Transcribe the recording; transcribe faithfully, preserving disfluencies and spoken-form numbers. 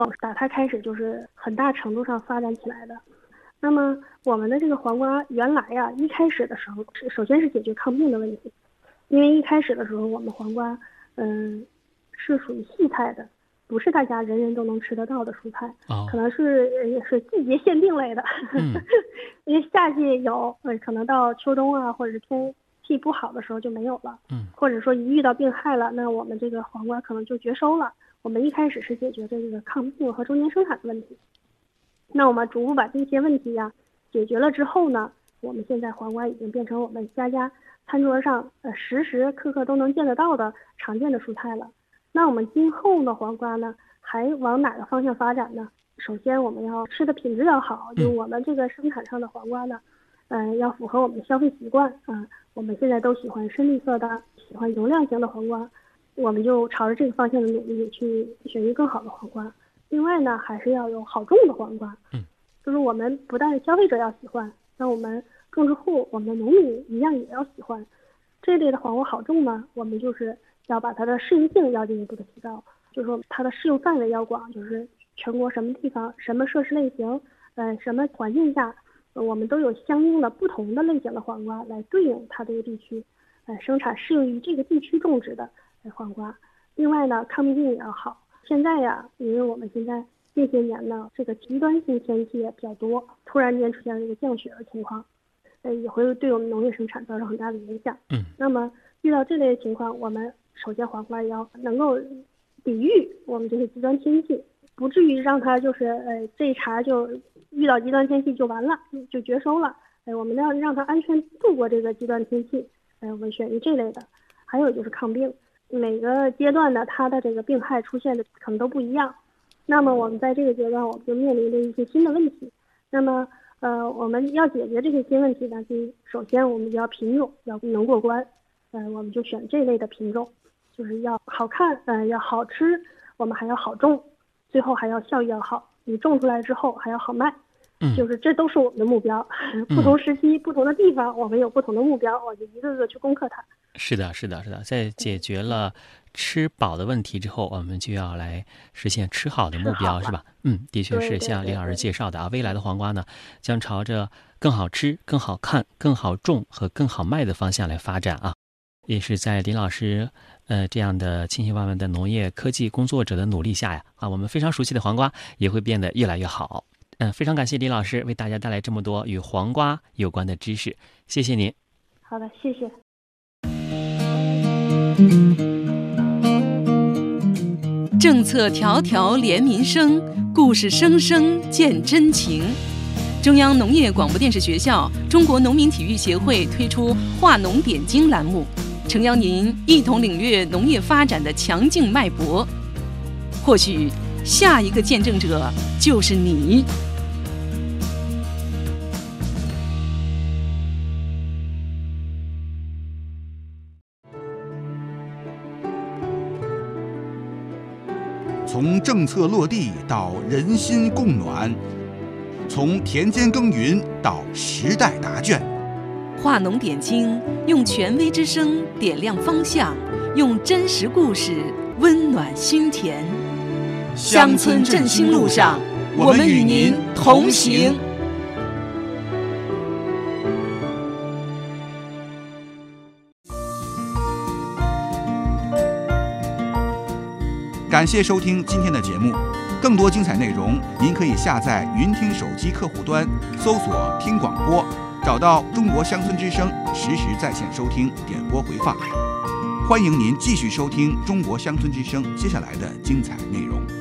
打它开始就是很大程度上发展起来的。那么我们的这个黄瓜原来呀、啊，一开始的时候，首先是解决抗病的问题，因为一开始的时候我们黄瓜，嗯，是属于细菜的，不是大家人人都能吃得到的蔬菜， 哦、 可能是也是季节限定类的， 嗯、 因为夏季有，呃，可能到秋冬啊，或者是天气不好的时候就没有了， 嗯， 或者说一遇到病害了，那我们这个黄瓜可能就绝收了。我们一开始是解决这个抗病和中间生产的问题，那我们逐步把这些问题呀、啊、解决了之后呢，我们现在黄瓜已经变成我们家家餐桌上呃时时刻刻都能见得到的常见的蔬菜了。那我们今后的黄瓜呢，还往哪个方向发展呢？首先我们要吃的品质要好，就我们这个生产上的黄瓜呢，嗯、呃，要符合我们的消费习惯啊、呃。我们现在都喜欢深绿色的，喜欢容量型的黄瓜。我们就朝着这个方向的努力去选育更好的黄瓜。另外呢，还是要有好种的黄瓜。 嗯， 就是我们不但消费者要喜欢，那我们种植户、我们的农民一样也要喜欢。这类的黄瓜好种呢，我们就是要把它的适应性要进一步的提高，就是说它的适用范围要广，就是全国什么地方、什么设施类型、呃什么环境下，呃，我们都有相应的不同的类型的黄瓜来对应它这个地区，呃，生产适用于这个地区种植的。黄瓜，另外呢，抗病也要好。现在呀，因为我们现在这些年呢，这个极端性天气也比较多，突然间出现了这个降雪的情况，呃，也会对我们农业生产造成很大的影响。 嗯， 那么遇到这类情况，我们首先黄瓜要能够抵御我们这些极端天气，不至于让它就是呃这一茬就遇到极端天气就完了，就绝收了。呃，我们要让它安全度过这个极端天气，呃，我们选育这类的。还有就是抗病。每个阶段呢，它的这个病害出现的可能都不一样。那么我们在这个阶段，我们就面临着一些新的问题。那么，呃，我们要解决这些新问题呢，就首先我们就要品种要能过关，呃，我们就选这类的品种，就是要好看，呃，要好吃，我们还要好种，最后还要效益要好。你种出来之后还要好卖， 嗯， 就是这都是我们的目标。不同时期、不同的地方，我们有不同的目标，我就一个个去攻克它。 是的，是的，是的，在解决了吃饱的问题之后，我们就要来实现吃好的目标，是吧？嗯，的确是像林老师介绍的啊，未来的黄瓜呢，将朝着更好吃、更好看、更好种和更好卖的方向来发展啊。也是在林老师呃这样的千千万万的农业科技工作者的努力下呀，啊，我们非常熟悉的黄瓜也会变得越来越好。嗯，非常感谢林老师为大家带来这么多与黄瓜有关的知识，谢谢您。 好的，谢谢。 政策条条连民生，故事声声见真情。中央农业广播电视学校、中国农民体育协会推出话农点睛栏目，诚邀您一同领略农业发展的强劲脉搏。或许下一个见证者就是你。 从政策落地到人心共暖，从田间耕耘到时代答卷， 话农点睛，用权威之声点亮方向，用真实故事温暖心田。乡村振兴路上，我们与您同行。 感谢收听今天的节目，更多精彩内容您可以下载云听手机客户端，搜索听广播，找到中国乡村之声，实时在线收听点播回放。欢迎您继续收听中国乡村之声接下来的精彩内容。